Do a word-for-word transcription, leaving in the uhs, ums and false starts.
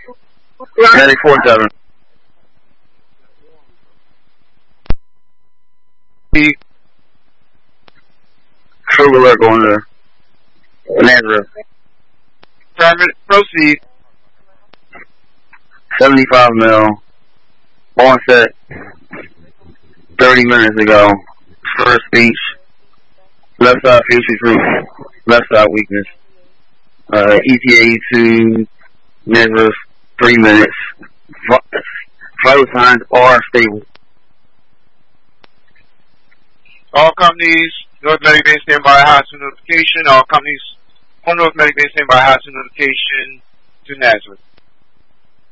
Medic four seven. True alert going to Nazareth. Affirmative. Proceed. seventy-five mil. On set. thirty minutes ago. First speech. Left side future group. Left side weakness. Uh, E T A two. Nazareth. Three minutes. Vital signs are stable. All companies, North Medic Base stand by hostile notification. All companies on North Medic Base stand by hostile notification to Nazareth.